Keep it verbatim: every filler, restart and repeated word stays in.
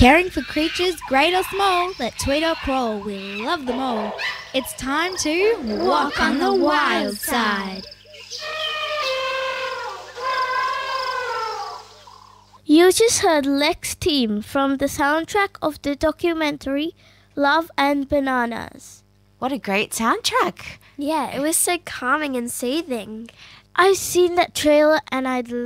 Caring for creatures great or small that tweet or crawl, we love them all. It's time to walk on the wild side. You just heard Lex Team from the soundtrack of the documentary Love and Bananas. What a great soundtrack. Yeah, it was so calming and soothing. I've seen that trailer and I'd